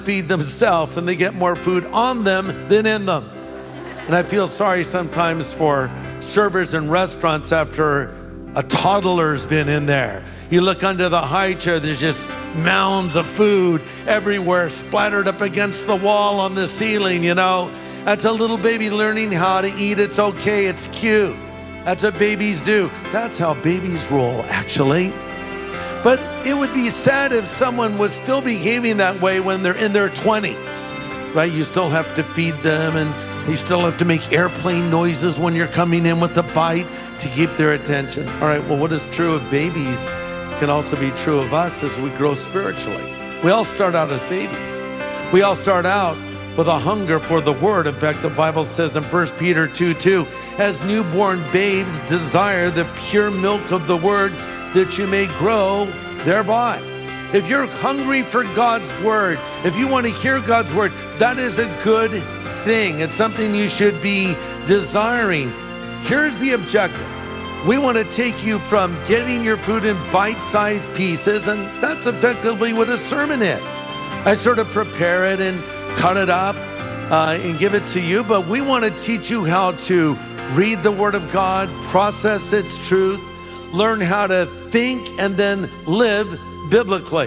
feed themselves and they get more food on them than in them. And I feel sorry sometimes for servers in restaurants after a toddler's been in there. You look under the high chair, there's just mounds of food everywhere, splattered up against the wall on the ceiling, you know. That's a little baby learning how to eat. It's okay, it's cute. That's what babies do. That's how babies roll, actually. But it would be sad if someone was still behaving that way when they're in their 20s, right? You still have to feed them and you still have to make airplane noises when you're coming in with a bite to keep their attention. All right, well, what is true of babies can also be true of us as we grow spiritually. We all start out as babies. We all start out with a hunger for the word. In fact, the Bible says in 1 Peter 2:2, as newborn babes desire the pure milk of the word that you may grow thereby. If you're hungry for God's word, if you want to hear God's word, that is a good thing. It's something you should be desiring. Here's the objective. We want to take you from getting your food in bite-sized pieces, and that's effectively what a sermon is. I sort of prepare it and cut it up and give it to you, but we want to teach you how to read the Word of God, process its truth, learn how to think, and then live biblically.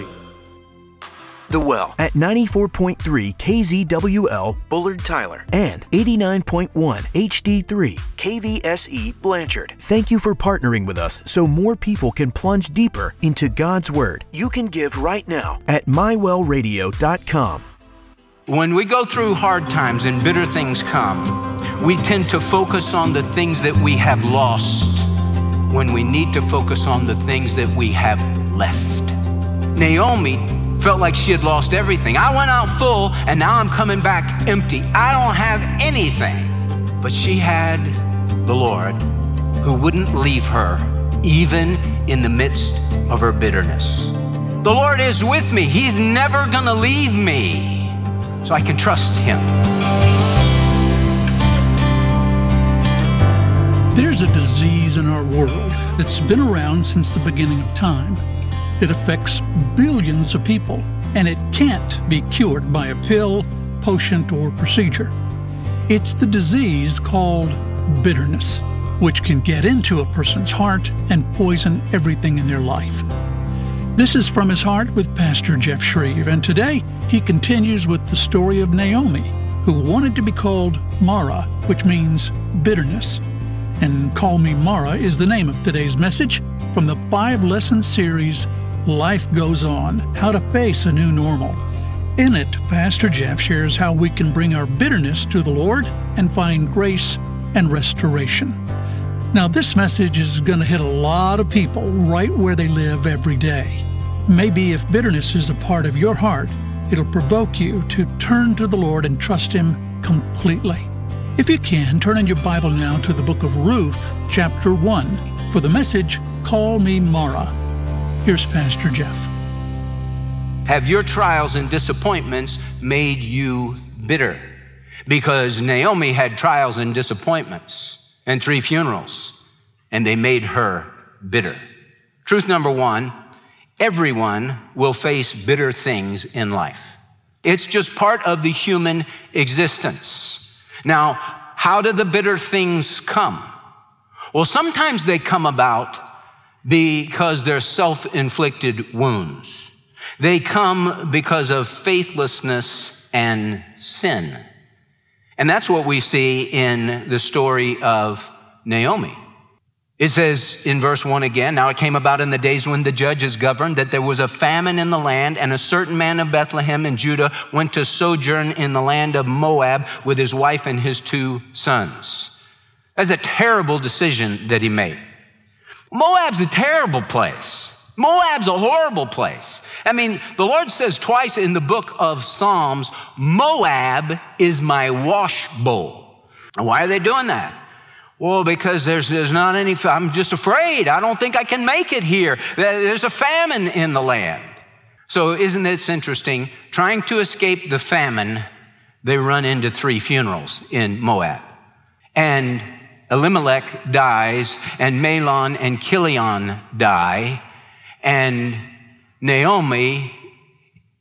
The Well at 94.3 KZWL Bullard Tyler and 89.1 HD3 KVSE Blanchard. Thank you for partnering with us so more people can plunge deeper into God's Word. You can give right now at mywellradio.com. When we go through hard times and bitter things come, we tend to focus on the things that we have lost when we need to focus on the things that we have left. Naomi felt like she had lost everything. I went out full and now I'm coming back empty. I don't have anything. But she had the Lord who wouldn't leave her even in the midst of her bitterness. The Lord is with me. He's never gonna leave me. So I can trust him. There's a disease in our world that's been around since the beginning of time. It affects billions of people, and it can't be cured by a pill, potion, or procedure. It's the disease called bitterness, which can get into a person's heart and poison everything in their life. This is From His Heart with Pastor Jeff Shreve, and today he continues with the story of Naomi, who wanted to be called Mara, which means bitterness. And Call Me Mara is the name of today's message from the 5-lesson series, Life Goes On, How to Face a New Normal. In it, Pastor Jeff shares how we can bring our bitterness to the Lord and find grace and restoration. Now, this message is going to hit a lot of people right where they live every day. Maybe if bitterness is a part of your heart, it'll provoke you to turn to the Lord and trust Him completely. If you can, turn in your Bible now to the book of Ruth, chapter 1, for the message, Call Me Mara. Here's Pastor Jeff. Have your trials and disappointments made you bitter? Because Naomi had trials and disappointments and 3 funerals, and they made her bitter. Truth number 1, everyone will face bitter things in life. It's just part of the human existence. Now, how do the bitter things come? Well, sometimes they come about because they're self-inflicted wounds. They come because of faithlessness and sin. And that's what we see in the story of Naomi. It says in verse 1 again, now it came about in the days when the judges governed that there was a famine in the land, and a certain man of Bethlehem in Judah went to sojourn in the land of Moab with his wife and his 2 sons. That's a terrible decision that he made. Moab's a terrible place. Moab's a horrible place. I mean, the Lord says twice in the book of Psalms, Moab is my wash bowl. And why are they doing that? Well, because there's not any, I'm just afraid. I don't think I can make it here. There's a famine in the land. So isn't this interesting? Trying to escape the famine, they run into 3 funerals in Moab. And Elimelech dies, and Mahlon and Chilion die, and Naomi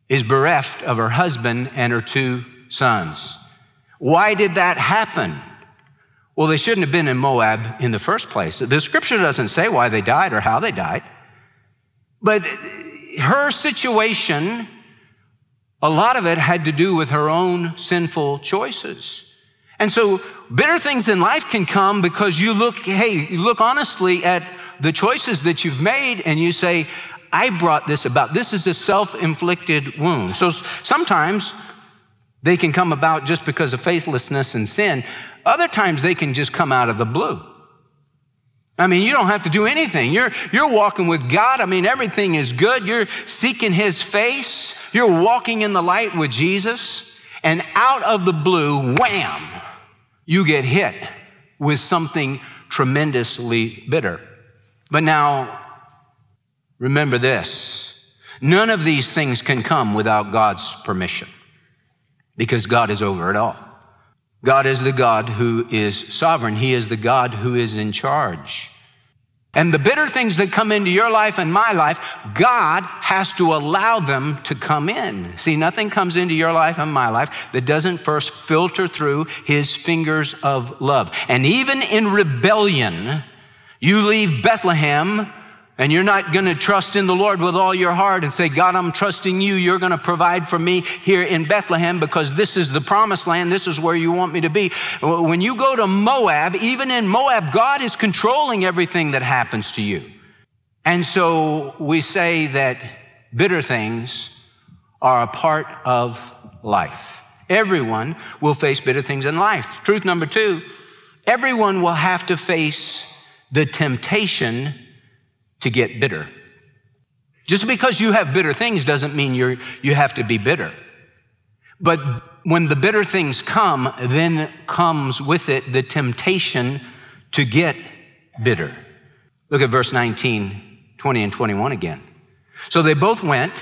is bereft of her husband and her 2 sons. Why did that happen? Well, they shouldn't have been in Moab in the first place. The scripture doesn't say why they died or how they died. But her situation, a lot of it had to do with her own sinful choices. And so bitter things in life can come because you look honestly at the choices that you've made and you say, I brought this about. This is a self-inflicted wound. So sometimes they can come about just because of faithlessness and sin. Other times they can just come out of the blue. I mean, you don't have to do anything. You're walking with God. I mean, everything is good. You're seeking his face. You're walking in the light with Jesus. And out of the blue, wham, you get hit with something tremendously bitter. But now, remember this. None of these things can come without God's permission, because God is over it all. God is the God who is sovereign. He is the God who is in charge. And the bitter things that come into your life and my life, God has to allow them to come in. See, nothing comes into your life and my life that doesn't first filter through his fingers of love. And even in rebellion, you leave Bethlehem and you're not going to trust in the Lord with all your heart and say, God, I'm trusting you. You're going to provide for me here in Bethlehem because this is the promised land. This is where you want me to be. When you go to Moab, even in Moab, God is controlling everything that happens to you. And so we say that bitter things are a part of life. Everyone will face bitter things in life. Truth number 2, everyone will have to face the temptation to get bitter. Just because you have bitter things doesn't mean you have to be bitter. But when the bitter things come, then comes with it the temptation to get bitter. Look at verse 19, 20, and 21 again. So they both went,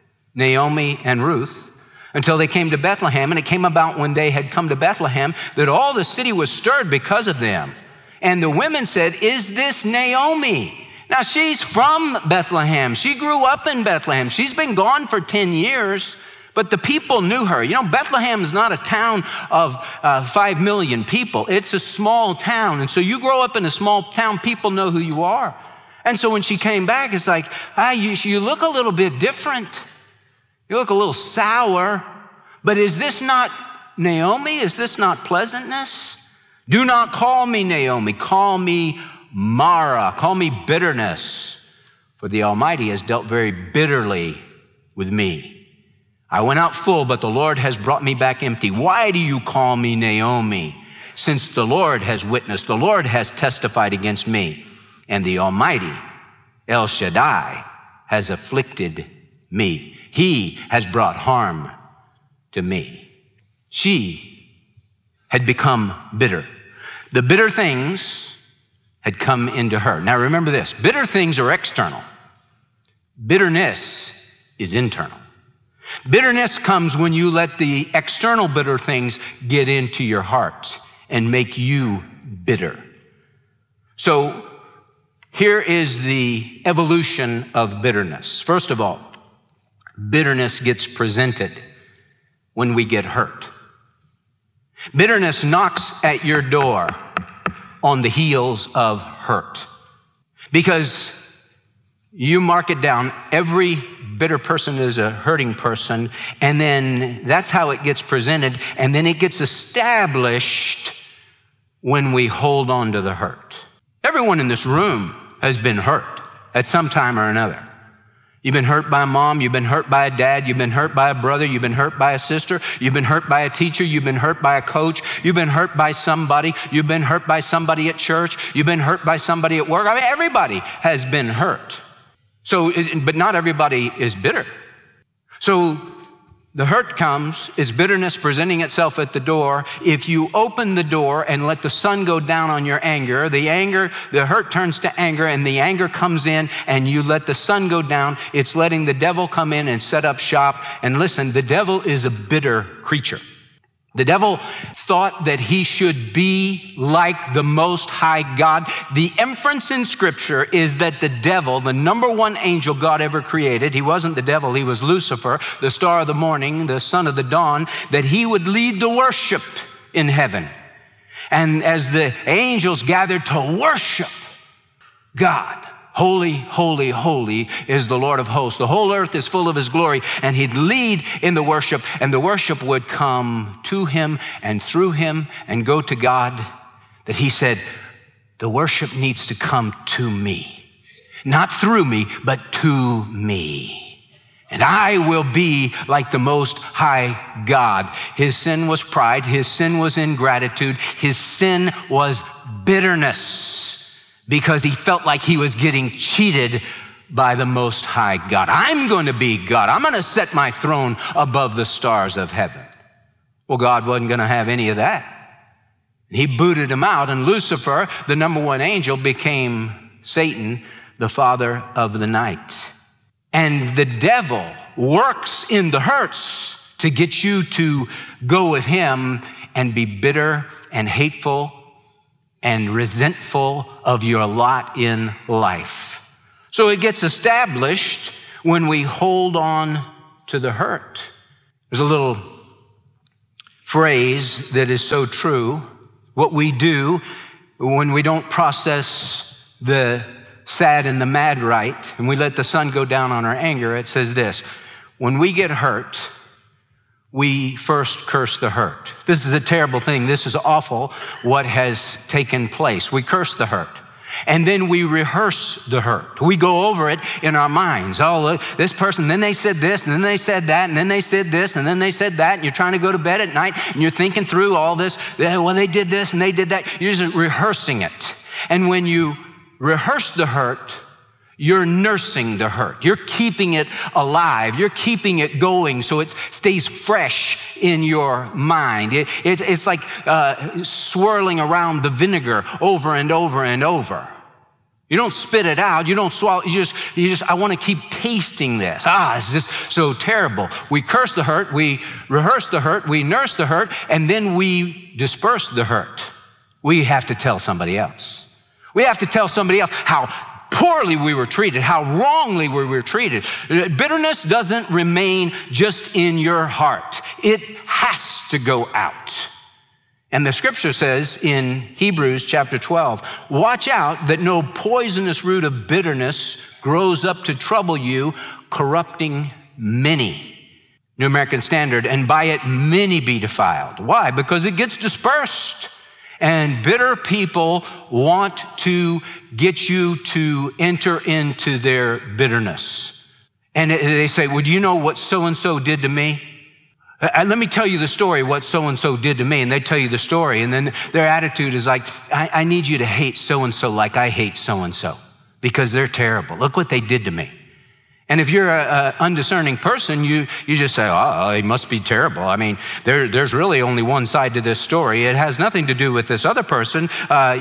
Naomi and Ruth, until they came to Bethlehem. And it came about when they had come to Bethlehem that all the city was stirred because of them. And the women said, is this Naomi? Now, she's from Bethlehem. She grew up in Bethlehem. She's been gone for 10 years, but the people knew her. You know, Bethlehem is not a town of 5 million people. It's a small town. And so you grow up in a small town, people know who you are. And so when she came back, it's like, you look a little bit different. You look a little sour. But is this not Naomi? Is this not pleasantness? Do not call me Naomi. Call me Mara, call me bitterness, for the Almighty has dealt very bitterly with me. I went out full, but the Lord has brought me back empty. Why do you call me Naomi? Since the Lord has witnessed, the Lord has testified against me, and the Almighty, El Shaddai, has afflicted me. He has brought harm to me. She had become bitter. The bitter things had come into her. Now remember this, bitter things are external. Bitterness is internal. Bitterness comes when you let the external bitter things get into your heart and make you bitter. So here is the evolution of bitterness. First of all, bitterness gets presented when we get hurt. Bitterness knocks at your door on the heels of hurt, because you mark it down. Every bitter person is a hurting person, and then that's how it gets presented, and then it gets established when we hold on to the hurt. Everyone in this room has been hurt at some time or another. You've been hurt by a mom, you've been hurt by a dad, you've been hurt by a brother, you've been hurt by a sister, you've been hurt by a teacher, you've been hurt by a coach, you've been hurt by somebody, you've been hurt by somebody at church, you've been hurt by somebody at work. I mean, everybody has been hurt. But not everybody is bitter. So the hurt comes, it's bitterness presenting itself at the door. If you open the door and let the sun go down on your anger, the hurt turns to anger, and the anger comes in, and you let the sun go down. It's letting the devil come in and set up shop. And listen, the devil is a bitter creature. The devil thought that he should be like the Most High God. The inference in Scripture is that the devil, the number one angel God ever created, he wasn't the devil, he was Lucifer, the star of the morning, the son of the dawn, that he would lead the worship in heaven. And as the angels gathered to worship God, holy, holy, holy is the Lord of hosts. The whole earth is full of his glory, and he'd lead in the worship, and the worship would come to him and through him and go to God. That he said, the worship needs to come to me, not through me, but to me. And I will be like the Most High God. His sin was pride. His sin was ingratitude. His sin was bitterness, because he felt like he was getting cheated by the Most High God. I'm going to be God. I'm going to set my throne above the stars of heaven. Well, God wasn't going to have any of that. He booted him out, and Lucifer, the number one angel, became Satan, the father of the night. And the devil works in the hurts to get you to go with him and be bitter and hateful and resentful of your lot in life. So it gets established when we hold on to the hurt. There's a little phrase that is so true. What we do when we don't process the sad and the mad right, and we let the sun go down on our anger, it says this: when we get hurt, we first curse the hurt. This is a terrible thing. This is awful what has taken place. We curse the hurt, and then we rehearse the hurt. We go over it in our minds. Oh, look, this person, then they said this, and then they said that, and then they said this, and then they said that, and you're trying to go to bed at night, and you're thinking through all this. Well, they did this, and they did that. You're just rehearsing it. And when you rehearse the hurt, you're nursing the hurt. You're keeping it alive. You're keeping it going so it stays fresh in your mind. It's like swirling around the vinegar over and over and over. You don't spit it out. You don't swallow. You just, I want to keep tasting this. It's just so terrible. We curse the hurt. We rehearse the hurt. We nurse the hurt. And then we disperse the hurt. We have to tell somebody else. We have to tell somebody else how poorly we were treated, how wrongly we were treated. Bitterness doesn't remain just in your heart. It has to go out. And the scripture says in Hebrews chapter 12, watch out that no poisonous root of bitterness grows up to trouble you, corrupting many. New American Standard, and by it many be defiled. Why? Because it gets dispersed. And bitter people want to get you to enter into their bitterness. And they say, well, do you know what so-and-so did to me? Let me tell you the story, what so-and-so did to me. And they tell you the story. And then their attitude is like, I need you to hate so-and-so like I hate so-and-so because they're terrible. Look what they did to me. And if you're an undiscerning person, you just say, oh, he must be terrible. I mean, there's really only one side to this story. It has nothing to do with this other person.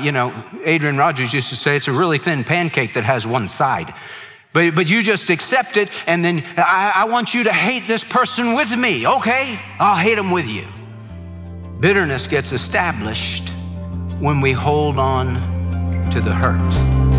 Adrian Rogers used to say it's a really thin pancake that has one side. But you just accept it, and then I want you to hate this person with me. Okay, I'll hate him with you. Bitterness gets established when we hold on to the hurt.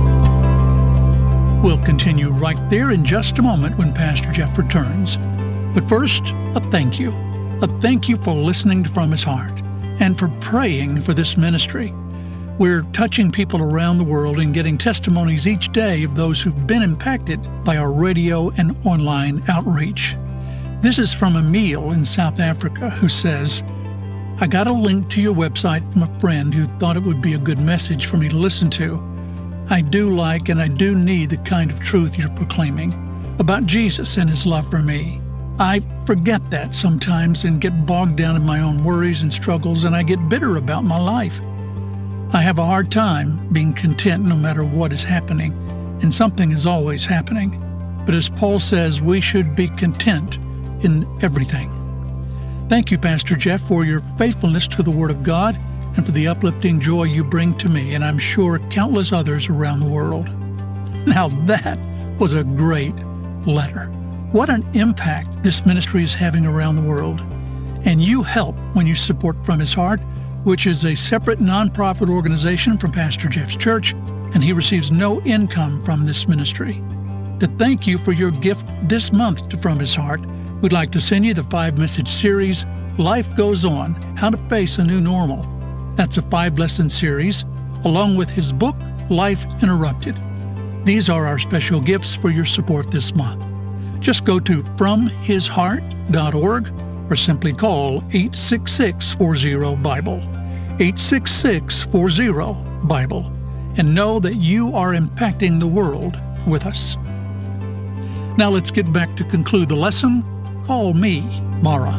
We'll continue right there in just a moment when Pastor Jeff returns. But first, a thank you. A thank you for listening to From His Heart and for praying for this ministry. We're touching people around the world and getting testimonies each day of those who've been impacted by our radio and online outreach. This is from Emil in South Africa, who says, I got a link to your website from a friend who thought it would be a good message for me to listen to. I do like and I do need the kind of truth you're proclaiming about Jesus and his love for me. I forget that sometimes and get bogged down in my own worries and struggles, and I get bitter about my life. I have a hard time being content no matter what is happening, and something is always happening. But as Paul says, we should be content in everything. Thank you, Pastor Jeff, for your faithfulness to the Word of God and for the uplifting joy you bring to me, and I'm sure countless others around the world. Now that was a great letter. What an impact this ministry is having around the world. And you help when you support From His Heart, which is a separate nonprofit organization from Pastor Jeff's church, and he receives no income from this ministry. To thank you for your gift this month to From His Heart, we'd like to send you the 5-message series, Life Goes On, How to Face a New Normal. That's a 5-lesson series, along with his book, Life Interrupted. These are our special gifts for your support this month. Just go to FromHisHeart.org or simply call 866-40-BIBLE, 866-40-BIBLE, and know that you are impacting the world with us. Now let's get back to conclude the lesson. Call me Mara.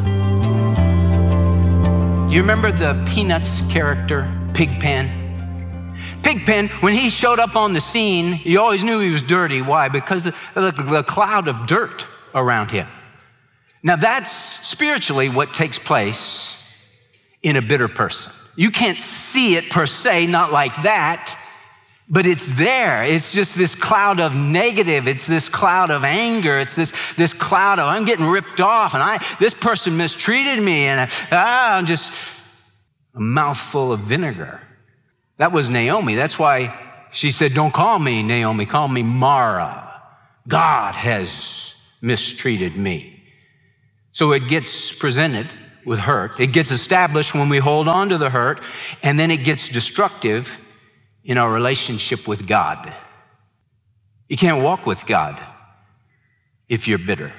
You remember the Peanuts character, Pigpen? Pigpen, when he showed up on the scene, you always knew he was dirty. Why? Because of the cloud of dirt around him. Now that's spiritually what takes place in a bitter person. You can't see it per se, not like that, but it's there. It's just this cloud of negative. It's this cloud of anger. It's this cloud of, I'm getting ripped off, and this person mistreated me, and I'm just a mouthful of vinegar. That was Naomi. That's why she said, don't call me Naomi, call me Mara. God has mistreated me. So it gets presented with hurt. It gets established when we hold on to the hurt, and then it gets destructive in our relationship with God. You can't walk with God if you're bitter.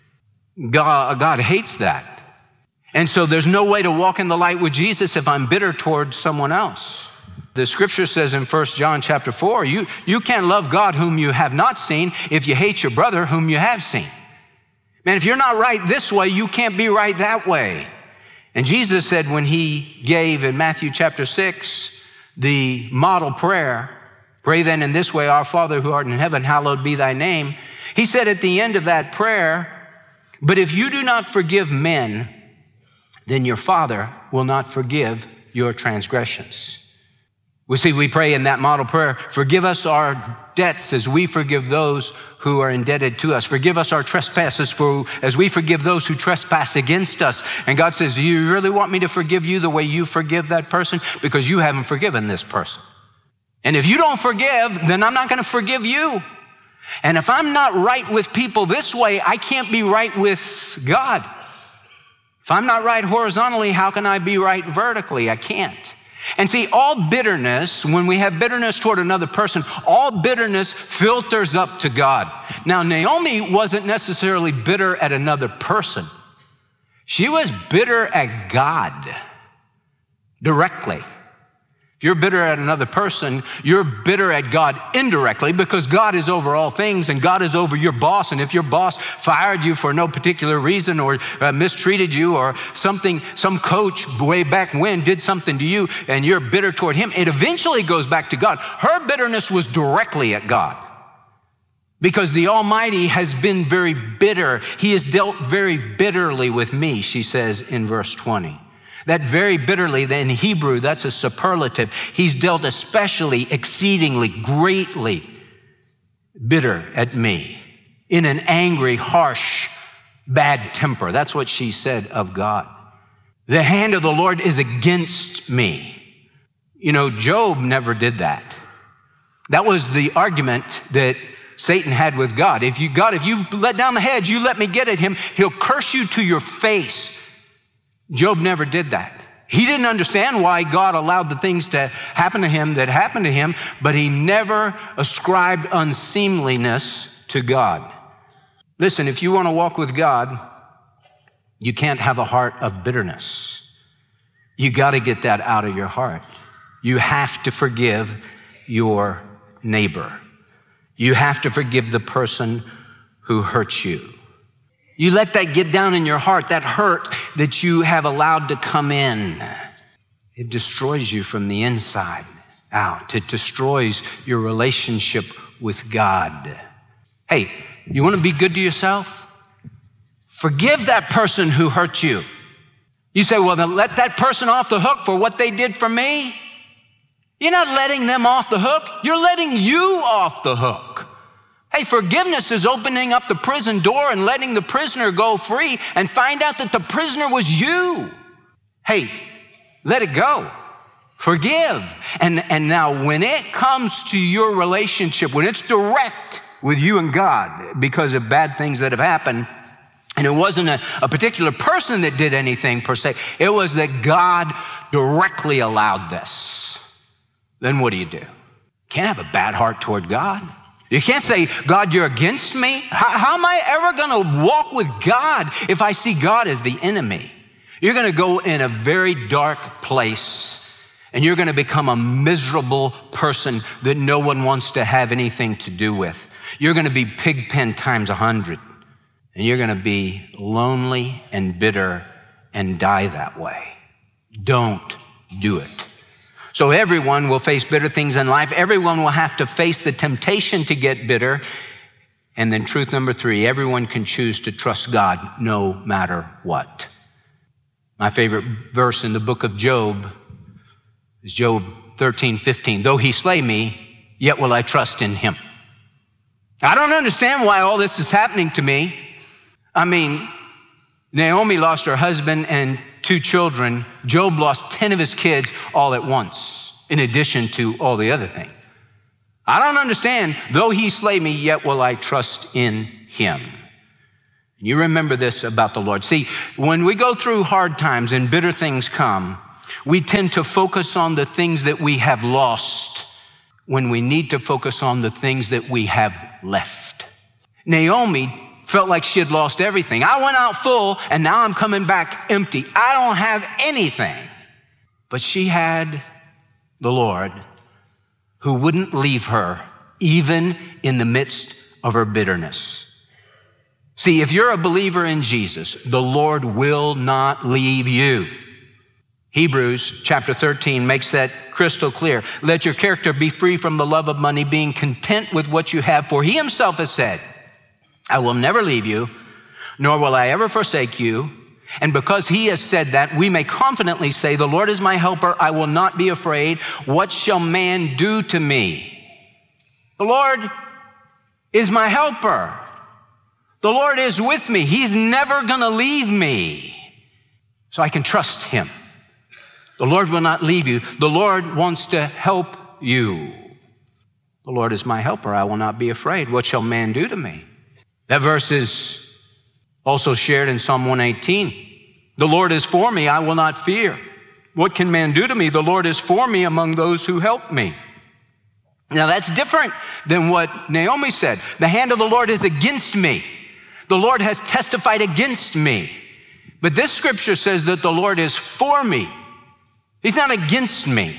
God hates that. And so there's no way to walk in the light with Jesus if I'm bitter towards someone else. The scripture says in 1 John chapter 4, you can't love God whom you have not seen if you hate your brother whom you have seen. Man, if you're not right this way, you can't be right that way. And Jesus said when he gave in Matthew chapter 6, the model prayer, pray then in this way, our Father who art in heaven, hallowed be thy name. He said at the end of that prayer, but if you do not forgive men, then your Father will not forgive your transgressions. We pray in that model prayer, forgive us our debts as we forgive those who are indebted to us. Forgive us our trespasses as we forgive those who trespass against us. And God says, do you really want me to forgive you the way you forgive that person? Because you haven't forgiven this person. And if you don't forgive, then I'm not going to forgive you. And if I'm not right with people this way, I can't be right with God. If I'm not right horizontally, how can I be right vertically? I can't. And see, all bitterness, when we have bitterness toward another person, all bitterness filters up to God. Now, Naomi wasn't necessarily bitter at another person. She was bitter at God directly. If you're bitter at another person, you're bitter at God indirectly because God is over all things and God is over your boss. And if your boss fired you for no particular reason or mistreated you or something, some coach way back when did something to you and you're bitter toward him, it eventually goes back to God. Her bitterness was directly at God because the Almighty has been very bitter. He has dealt very bitterly with me, she says in verse 20. That very bitterly, in Hebrew, that's a superlative. He's dealt especially, exceedingly, greatly bitter at me in an angry, harsh, bad temper. That's what she said of God. The hand of the Lord is against me. You know, Job never did that. That was the argument that Satan had with God. If you let down the hedge, you let me get at him, he'll curse you to your face. Job never did that. He didn't understand why God allowed the things to happen to him that happened to him, but he never ascribed unseemliness to God. Listen, if you want to walk with God, you can't have a heart of bitterness. You got to get that out of your heart. You have to forgive your neighbor. You have to forgive the person who hurts you. You let that get down in your heart, that hurt that you have allowed to come in. It destroys you from the inside out. It destroys your relationship with God. Hey, you want to be good to yourself? Forgive that person who hurt you. You say, well, then let that person off the hook for what they did for me. You're not letting them off the hook. You're letting you off the hook. Hey, forgiveness is opening up the prison door and letting the prisoner go free and find out that the prisoner was you. hey, let it go. Forgive. And now when it comes to your relationship, when it's direct with you and God because of bad things that have happened, and it wasn't a particular person that did anything per se, it was that God directly allowed this, then what do? You can't have a bad heart toward God. You can't say, God, you're against me. How am I ever gonna walk with God if I see God as the enemy? You're gonna go in a very dark place, and you're gonna become a miserable person that no one wants to have anything to do with. You're gonna be pigpen times 100, and you're gonna be lonely and bitter and die that way. Don't do it. So everyone will face bitter things in life. Everyone will have to face the temptation to get bitter. And then truth number 3, everyone can choose to trust God no matter what. My favorite verse in the book of Job is Job 13:15. Though he slay me, yet will I trust in him. I don't understand why all this is happening to me. I mean, Naomi lost her husband and 2 children. Job lost 10 of his kids all at once, in addition to all the other things. I don't understand. Though he slay me, yet will I trust in him. You remember this about the Lord. See, when we go through hard times and bitter things come, we tend to focus on the things that we have lost when we need to focus on the things that we have left. Naomi felt like she had lost everything. I went out full and now I'm coming back empty. I don't have anything. But she had the Lord who wouldn't leave her even in the midst of her bitterness. See, if you're a believer in Jesus, the Lord will not leave you. Hebrews chapter 13 makes that crystal clear. Let your character be free from the love of money, being content with what you have. For he himself has said, I will never leave you, nor will I ever forsake you. And because he has said that, we may confidently say, the Lord is my helper. I will not be afraid. What shall man do to me? The Lord is my helper. The Lord is with me. He's never gonna leave me. So I can trust him. The Lord will not leave you. The Lord wants to help you. The Lord is my helper. I will not be afraid. What shall man do to me? That verse is also shared in Psalm 118. The Lord is for me, I will not fear. What can man do to me? The Lord is for me among those who help me. Now that's different than what Naomi said. The hand of the Lord is against me. The Lord has testified against me. But this scripture says that the Lord is for me. He's not against me.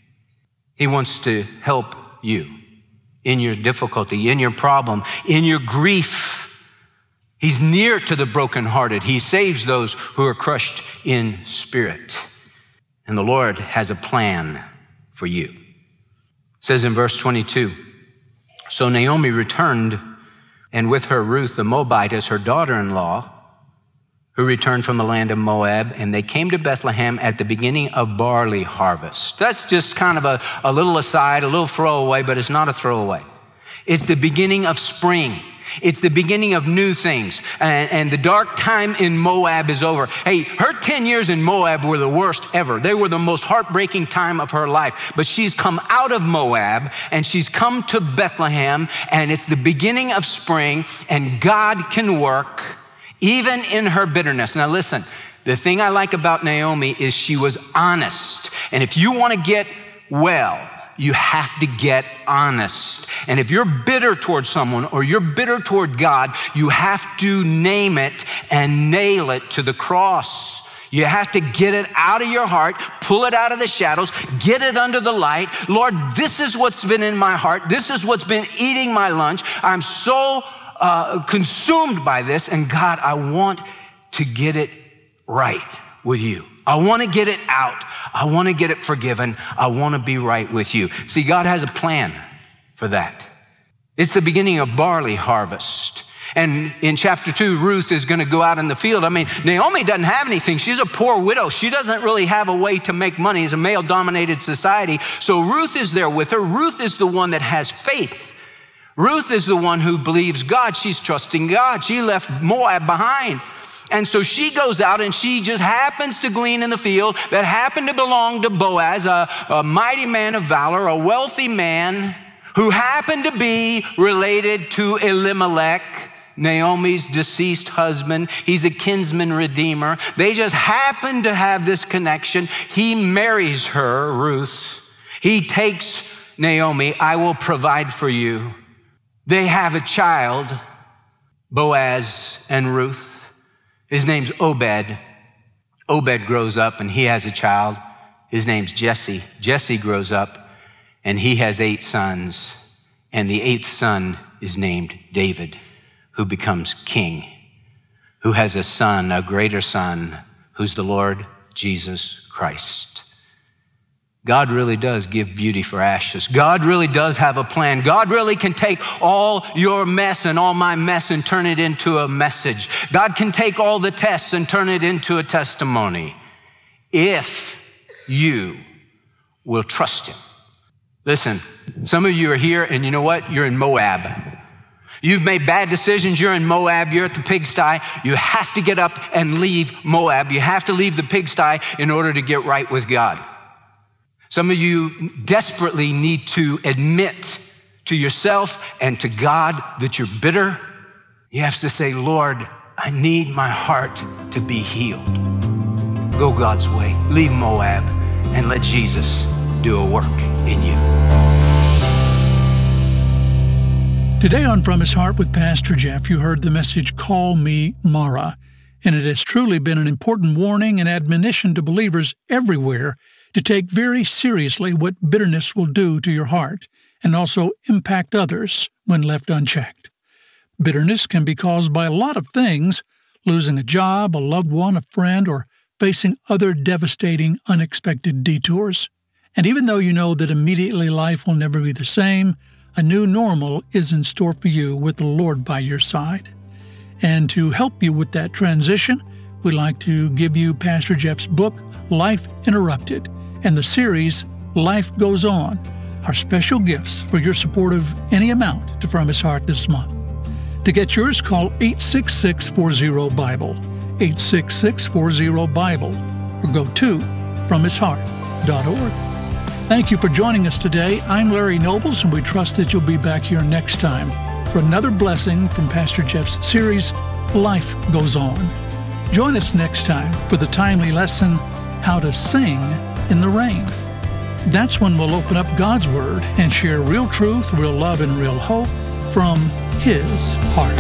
He wants to help you in your difficulty, in your problem, in your grief. He's near to the brokenhearted. He saves those who are crushed in spirit. And the Lord has a plan for you. It says in verse 22, so Naomi returned, and with her Ruth the Moabite as her daughter-in-law, who returned from the land of Moab, and they came to Bethlehem at the beginning of barley harvest. That's just kind of a little aside, a little throwaway, but it's not a throwaway. It's the beginning of spring. It's the beginning of new things. And the dark time in Moab is over. Hey, her 10 years in Moab were the worst ever. They were the most heartbreaking time of her life. But she's come out of Moab and she's come to Bethlehem, and it's the beginning of spring, and God can work even in her bitterness. Now listen, the thing I like about Naomi is she was honest. And if you want to get well, you have to get honest. And if you're bitter toward someone or you're bitter toward God, you have to name it and nail it to the cross. You have to get it out of your heart, pull it out of the shadows, get it under the light. Lord, this is what's been in my heart. This is what's been eating my lunch. I'm so consumed by this, and God, I want to get it right with you. I want to get it out. I want to get it forgiven. I want to be right with you. See, God has a plan for that. It's the beginning of barley harvest. And in chapter 2, Ruth is going to go out in the field. I mean, Naomi doesn't have anything. She's a poor widow. She doesn't really have a way to make money. It's a male-dominated society. So Ruth is there with her. Ruth is the one that has faith. Ruth is the one who believes God. She's trusting God. She left Moab behind. And so she goes out and she just happens to glean in the field that happened to belong to Boaz, a mighty man of valor, a wealthy man who happened to be related to Elimelech, Naomi's deceased husband. He's a kinsman redeemer. They just happen to have this connection. He marries her, Ruth. He takes Naomi. I will provide for you. They have a child, Boaz and Ruth. His name's Obed. Obed grows up and he has a child. His name's Jesse. Jesse grows up and he has 8 sons. And the 8th son is named David, who becomes king, who has a son, a greater son, who's the Lord Jesus Christ. God really does give beauty for ashes. God really does have a plan. God really can take all your mess and all my mess and turn it into a message. God can take all the tests and turn it into a testimony if you will trust him. Listen, some of you are here and you know what? You're in Moab. You've made bad decisions. You're in Moab. You're at the pigsty. You have to get up and leave Moab. You have to leave the pigsty in order to get right with God. Some of you desperately need to admit to yourself and to God that you're bitter. You have to say, Lord, I need my heart to be healed. Go God's way. Leave Moab and let Jesus do a work in you. Today on From His Heart with Pastor Jeff, you heard the message, Call Me Mara. And it has truly been an important warning and admonition to believers everywhere to take very seriously what bitterness will do to your heart and also impact others when left unchecked. Bitterness can be caused by a lot of things: losing a job, a loved one, a friend, or facing other devastating, unexpected detours. And even though you know that immediately life will never be the same, a new normal is in store for you with the Lord by your side. And to help you with that transition, we'd like to give you Pastor Jeff's book, Life Interrupted, and the series, Life Goes On, are special gifts for your support of any amount to From His Heart this month. To get yours, call 866-40-BIBLE, 866-40-BIBLE, or go to FromHisHeart.org. Thank you for joining us today. I'm Larry Nobles, and we trust that you'll be back here next time for another blessing from Pastor Jeff's series, Life Goes On. Join us next time for the timely lesson, How to Sing in the Rain. That's when we'll open up God's Word and share real truth, real love, and real hope from His heart.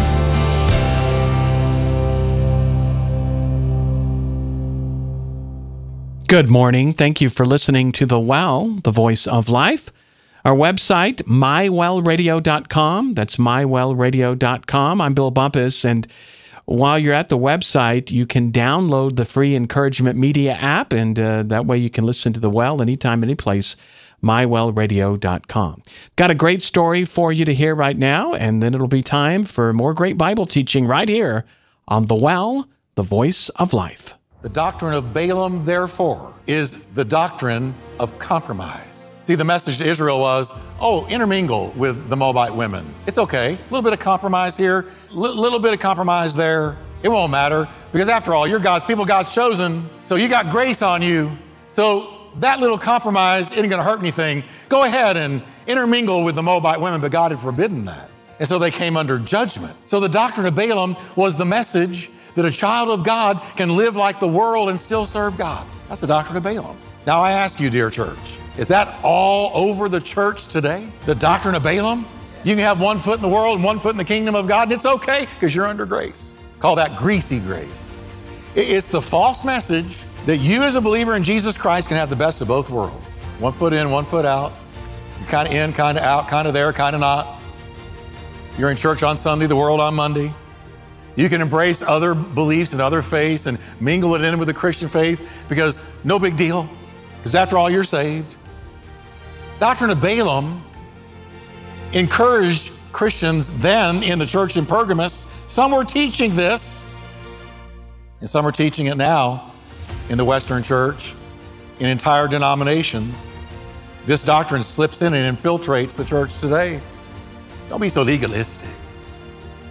Good morning. Thank you for listening to The Well, the Voice of Life. Our website, mywellradio.com. That's mywellradio.com. I'm Bill Bumpus, and while you're at the website, you can download the free Encouragement Media app, and that way you can listen to The Well anytime, anyplace, mywellradio.com. Got a great story for you to hear right now, and then it'll be time for more great Bible teaching right here on The Well, the Voice of Life. The doctrine of Balaam, therefore, is the doctrine of compromise. See, the message to Israel was, intermingle with the Moabite women. It's okay. A little bit of compromise here, little bit of compromise there. It won't matter, because after all, you're God's people, God's chosen, so you got grace on you. So that little compromise isn't going to hurt anything. Go ahead and intermingle with the Moabite women, but God had forbidden that. And so they came under judgment. So the doctrine of Balaam was the message that a child of God can live like the world and still serve God. That's the doctrine of Balaam. Now I ask you, dear church, is that all over the church today? The doctrine of Balaam? You can have one foot in the world and one foot in the kingdom of God, and it's okay because you're under grace. Call that greasy grace. It's the false message that you as a believer in Jesus Christ can have the best of both worlds. One foot in, one foot out. You're kind of in, kind of out, kind of there, kind of not. You're in church on Sunday, the world on Monday. You can embrace other beliefs and other faiths and mingle it in with the Christian faith because no big deal, because after all, you're saved. Doctrine of Balaam encouraged Christians then in the church in Pergamos. Some were teaching this, and some are teaching it now in the Western church, in entire denominations. This doctrine slips in and infiltrates the church today. Don't be so legalistic.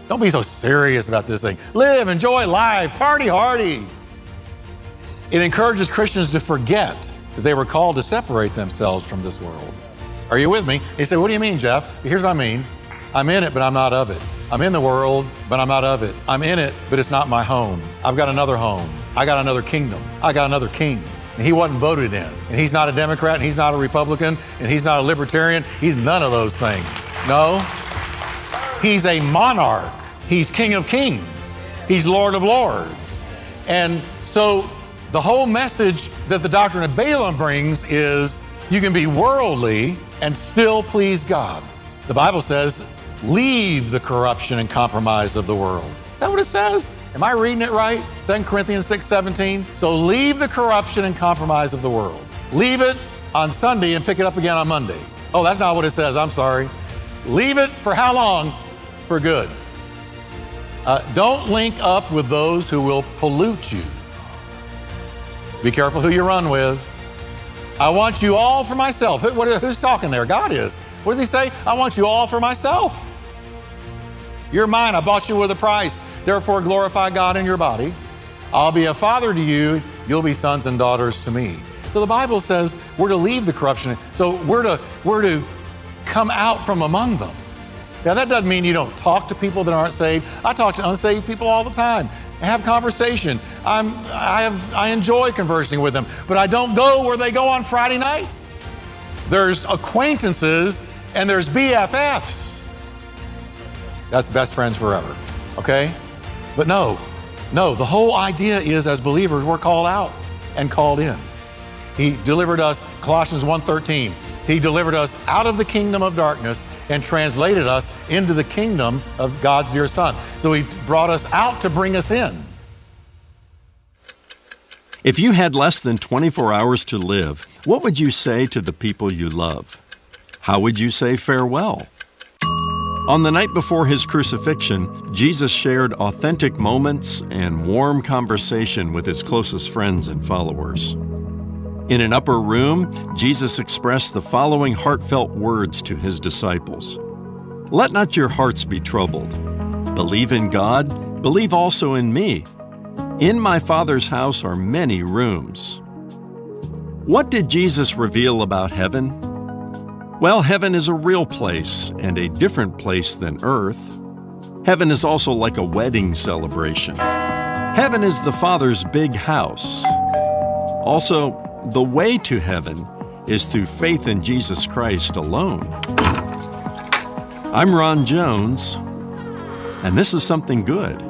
Don't be so serious about this thing. Live, enjoy life, party hardy. It encourages Christians to forget that they were called to separate themselves from this world. Are you with me? He said, what do you mean, Jeff? Here's what I mean. I'm in it, but I'm not of it. I'm in the world, but I'm not of it. I'm in it, but it's not my home. I've got another home. I got another kingdom. I got another king. And he wasn't voted in. And he's not a Democrat, and he's not a Republican, and he's not a libertarian. He's none of those things. No. He's a monarch. He's King of Kings. He's Lord of Lords. And so the whole message that the doctrine of Balaam brings is you can be worldly and still please God. The Bible says, leave the corruption and compromise of the world. Is that what it says? Am I reading it right? 2 Corinthians 6:17. So leave the corruption and compromise of the world. Leave it on Sunday and pick it up again on Monday. Oh, that's not what it says. I'm sorry. Leave it for how long? For good. Don't link up with those who will pollute you. Be careful who you run with. I want you all for myself. Who's talking there? God is. What does he say? I want you all for myself. You're mine. I bought you with a price. Therefore, glorify God in your body. I'll be a father to you. You'll be sons and daughters to me. So the Bible says we're to leave the corruption. So we're to come out from among them. Now, that doesn't mean you don't talk to people that aren't saved. I talk to unsaved people all the time. I have conversation. I enjoy conversing with them, but I don't go where they go on Friday nights. There's acquaintances and there's BFFs. That's best friends forever, okay? But no, the whole idea is as believers, we're called out and called in. He delivered us, Colossians 1:13, he delivered us out of the kingdom of darkness and translated us into the kingdom of God's dear Son. So he brought us out to bring us in. If you had less than 24 hours to live, what would you say to the people you love? How would you say farewell? On the night before his crucifixion, Jesus shared authentic moments and warm conversation with his closest friends and followers. In an upper room, Jesus expressed the following heartfelt words to his disciples. Let not your hearts be troubled. Believe in God, believe also in me. In my Father's house are many rooms. What did Jesus reveal about heaven? Well, heaven is a real place and a different place than earth. Heaven is also like a wedding celebration. Heaven is the Father's big house. Also, the way to heaven is through faith in Jesus Christ alone. I'm Ron Jones, and this is Something Good.